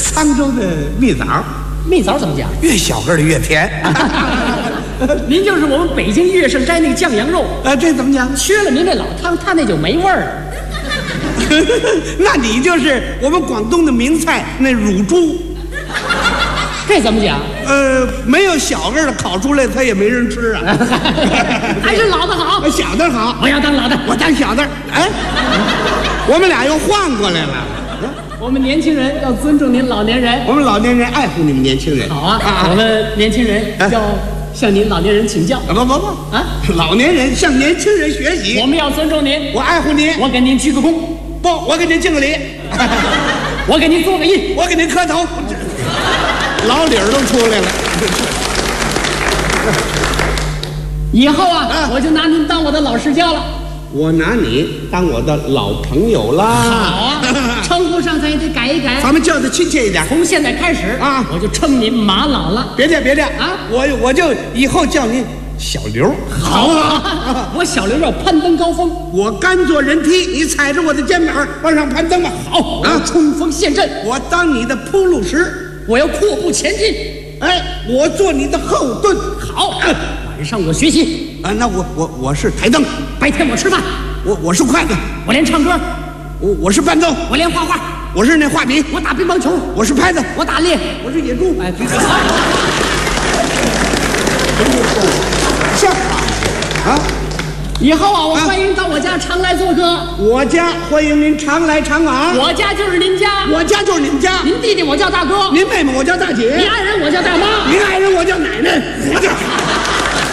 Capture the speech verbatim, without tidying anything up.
沧州的蜜枣。 蜜枣怎么讲？ 越小个的越甜。 您就是我们北京乐圣斋那个酱羊肉。 呃，这怎么讲？ 缺了您这老汤，它那就没味儿。 那你就是我们广东的名菜那乳猪。 这怎么讲？ 呃，没有小个的烤出来，它也没人吃啊。 还是老的好， 小的好。 我要当老的， 我当小的。哎，我们俩又换过来了。 我们年轻人要尊重您老年人， 我们老年人爱护你们年轻人。 好啊，啊我们年轻人要向您老年人请教。 不不不啊，老年人向年轻人学习。 我们要尊重您， 我爱护您。 我给您鞠个躬， 不，我给您敬个礼。 我给您做个揖， 我给您磕头。老理儿都出来了。 以后啊， 啊我就拿您当我的老师教了。 我拿你当我的老朋友啦。 好啊，称呼上咱也得改一改， 咱们叫的亲切一点。 从现在开始啊， 我就称您马老了。 别介别介啊， 我我就以后叫您小刘。 好啊，我小刘要攀登高峰， 我甘做人梯，你踩着我的肩膀往上攀登吧。 好啊，冲锋陷阵， 我当你的铺路石， 我要阔步前进。 哎，我做你的后盾。 好，晚上我学习啊，那我我我是台灯， 白天我吃饭， 我我是筷子， 我练唱歌， 我我是伴奏， 我练画画， 我是那画笔， 我打乒乓球， 我是拍子， 我打猎， 我是野猪。 哎， 这好啊！ 以后啊，我欢迎到我家常来做客。 我家欢迎您常来常往。 我家就是您家， 我家就是你们家。 您弟弟我叫大哥， 您妹妹我叫大姐， 您爱人我叫大妈， 您爱人我叫奶奶。我这。